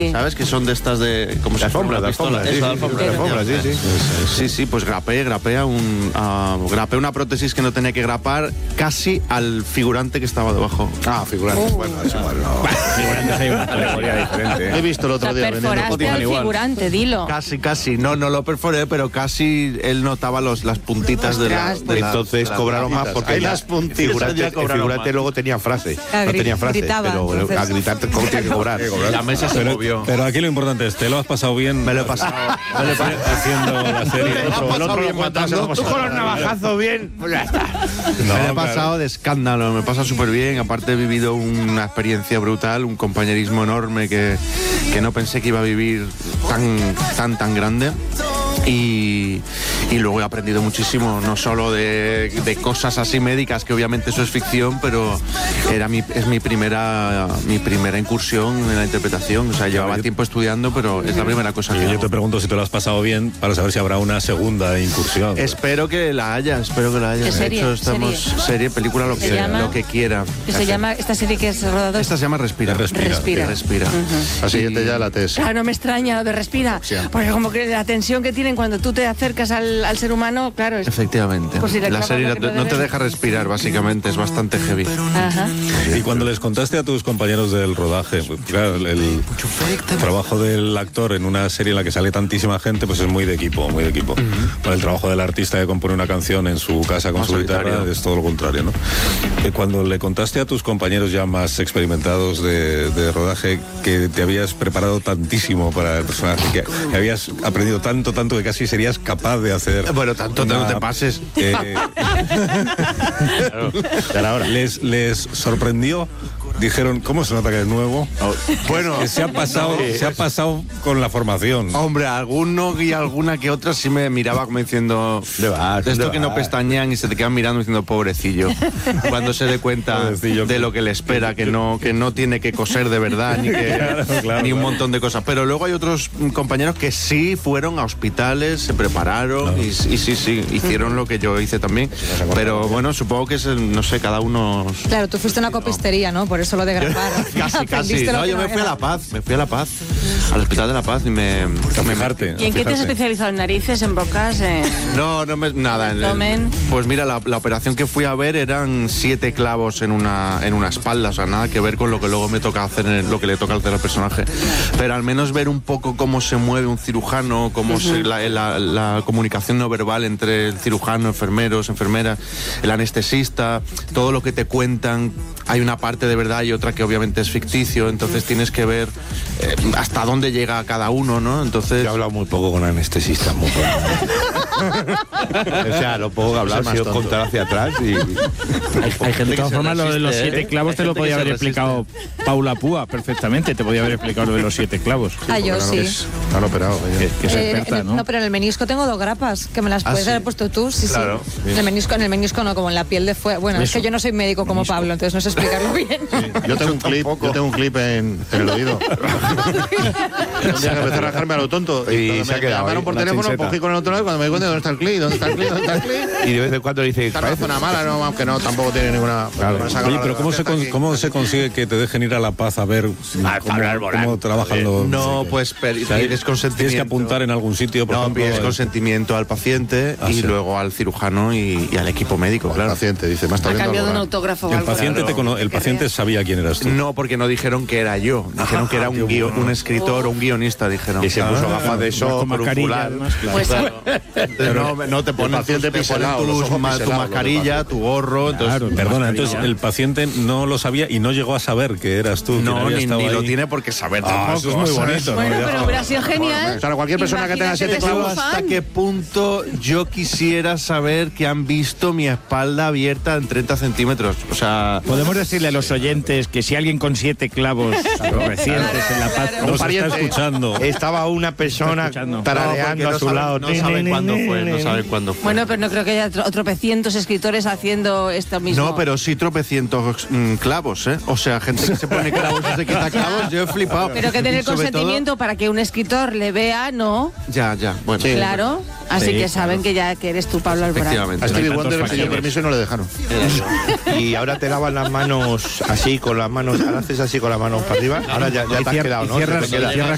¿Sabes? Que son de estas de... ¿Cómo se llama? De alfombra, sí, pues grapé una prótesis que no tenía que grapar casi al figurante que estaba debajo. Figurante. Bueno, es igual, no. Figurantes hay una categoría diferente. He visto el otro día perforaste al figurante, dilo. Casi. No lo perforé, pero casi él notaba las puntitas de la... Entonces cobraron más porque las puntitas el figurante luego tenía frase. No tenía frase, gritaba, pero entonces. a gritar cómo tiene que cobrar. La mesa se movió. Pero aquí lo importante es, ¿te lo has pasado bien? Me lo he pasado. Haciendo la serie. El otro lo matando. Tú con los navajazos bien, pues ya está. Me lo he pasado de escándalo, me pasa súper bien. Aparte he vivido una experiencia brutal, un compañerismo enorme que no pensé que iba a vivir tan grande. Y luego he aprendido muchísimo, no solo de cosas así médicas, que obviamente eso es ficción, pero es mi primera incursión en la interpretación. O sea, llevaba tiempo estudiando, pero es la primera cosa que Yo hago. te pregunto si te lo has pasado bien para saber si habrá una segunda incursión. Espero que la haya. ¿Qué serie? De hecho, estamos serie, película, lo que quiera. ¿Qué se llama esta serie que es rodado? Esta se llama Respira. Respira. La siguiente ya la TES. Claro, no me extraña lo de Respira, porque como que la tensión que tienen cuando tú te acercas al ser humano, claro. Efectivamente. Por si le La clavas serie lo que no no te debes. deja respirar, básicamente, es bastante heavy. Ajá. Y cuando les contaste a tus compañeros del rodaje, pues, claro, el trabajo del actor en una serie en la que sale tantísima gente, pues es muy de equipo. Bueno, el trabajo del artista que compone una canción en su casa con su guitarra es todo lo contrario, ¿no? Cuando le contaste a tus compañeros ya más experimentados de rodaje que te habías preparado tantísimo para el personaje, que habías aprendido tanto que casi serías capaz de hacer... Bueno, tanto no te pases. Claro, les sorprendió. Dijeron, ¿cómo se nota que es nuevo? Bueno, Que se ha pasado con la formación. hombre, alguno y alguna que otra sí me miraba como diciendo de esto que no pestañean y se te quedan mirando diciendo pobrecillo, cuando se dé cuenta Pobrecillo, de lo que le espera, que no tiene que coser de verdad ni un montón de cosas. Pero luego hay otros compañeros que sí fueron a hospitales, se prepararon y sí, hicieron lo que yo hice también. Pero bueno, supongo que es no sé, cada uno... Claro, tú fuiste a una copistería, ¿no? Por eso lo de grapar. Casi. No, yo me fui a La Paz, al Hospital de La Paz y me Fijarte. ¿Y en qué te has especializado? ¿En narices, en bocas? Nada. Pues mira, la operación que fui a ver eran 7 clavos en una espalda, o sea, nada que ver con lo que luego me toca hacer, lo que le toca hacer al personaje. Pero al menos ver un poco cómo se mueve un cirujano, cómo la comunicación no verbal entre el cirujano, enfermeros, enfermeras, el anestesista, todo lo que te cuentan. Hay una parte de verdad y otra que obviamente es ficticio, entonces tienes que ver hasta dónde llega cada uno, ¿no? Entonces... Yo he hablado muy poco con anestesistas, muy poco. O sea, lo poco que hablar ha sido contar hacia atrás y... Hay gente de todas formas, lo de los 7 clavos te lo podía haber explicado Paula Púa perfectamente, te podía haber explicado lo de los 7 clavos. Yo sí. Han operado. Que es experta, ¿no? No, pero en el menisco tengo 2 grapas, que me las puedes haber puesto tú, sí. Claro. En el menisco no, como en la piel de fuera. Bueno, es que yo no soy médico como Pablo, entonces no sé explicarlo bien. Yo tengo un clip en el oído. Un día que empecé a rajarme a lo tonto y se ha quedado. Me llamaron por teléfono, cogí con el otro lado y cuando me di cuenta de dónde está el clip, dónde está el clip. Y de vez en cuando dice, esta zona mala, no, aunque no, tampoco tiene ninguna... Oye, pero ¿cómo se consigue que te dejen ir a La Paz a ver cómo trabajan los... No, pues pides consentimiento. Tienes que apuntar en algún sitio, por ejemplo... pides consentimiento al paciente y luego al cirujano y al equipo médico, claro. El paciente dice, más Ha cambiado un autógrafo o algo. El paciente sabía quién eras tú. No, porque no dijeron que era yo. Dijeron que era un escritor o un guionista, dijeron. Y se puso gafas de sol, con mascarilla, además, claro. Pues No te ponen tu mascarilla, tu gorro. Claro, perdona, entonces el paciente no lo sabía y no llegó a saber que eras tú. No, ni lo tiene porque saber tampoco. Eso es muy bonito. Bueno, pero hubiera sido genial. Claro, cualquier persona que tenga 7 clavos... ¿Hasta qué punto yo quisiera saber que han visto mi espalda abierta en 30 centímetros? O sea... Podemos decirle a los oyentes que si alguien con 7 clavos recientes en La Paz Nos está escuchando. Estaba una persona tarareando a su lado. No saben cuándo fue. Bueno, pero no creo que haya tropecientos escritores haciendo esto mismo. No, pero sí tropecientos clavos, ¿eh? O sea, gente que se pone clavos y se quita clavos, yo he flipado. Pero que tener Y sobre consentimiento para que un escritor le vea, ¿no? Ya, bueno. Sí. Claro. Así que saben que eres tú, Pablo Alborán. Efectivamente. A Stevie No hay Wonder le tantos pidió factores. permiso y no le dejaron. Y ahora te lavas las manos así, con las manos, ahora haces así con las manos para arriba. Ahora ya te has quedado, ¿no? Cierras